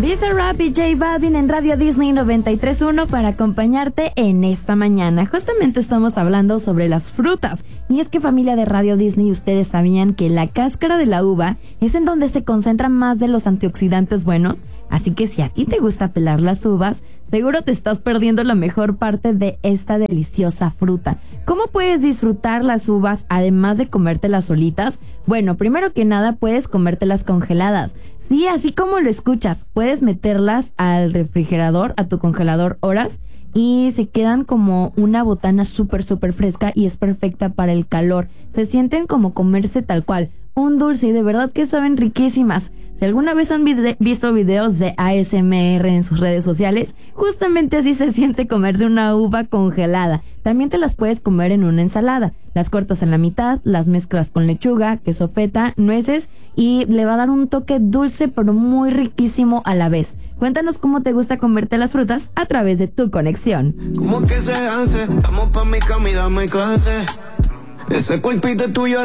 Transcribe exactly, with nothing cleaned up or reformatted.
Bizarrap y J Balvin en Radio Disney noventa y tres punto uno para acompañarte en esta mañana. Justamente estamos hablando sobre las frutas. Y es que, familia de Radio Disney, ustedes sabían que la cáscara de la uva es en donde se concentran más de los antioxidantes buenos. Así que si a ti te gusta pelar las uvas, seguro te estás perdiendo la mejor parte de esta deliciosa fruta. ¿Cómo puedes disfrutar las uvas además de comértelas solitas? Bueno, primero que nada puedes comértelas congeladas. Sí, así como lo escuchas, puedes meterlas al refrigerador, a tu congelador horas, y se quedan como una botana súper, súper fresca y es perfecta para el calor. Se sienten como comerse tal cual un dulce y de verdad que saben riquísimas. Si alguna vez han vide- visto videos de A S M R en sus redes sociales, justamente así se siente comerse una uva congelada. También te las puedes comer en una ensalada. Las cortas en la mitad, las mezclas con lechuga, queso feta, nueces y le va a dar un toque dulce pero muy riquísimo a la vez. Cuéntanos cómo te gusta comerte las frutas a través de tu conexión. ¿Cómo que se hace? Vamos pa' mi cama y dame clase. Ese cuerpito tuyo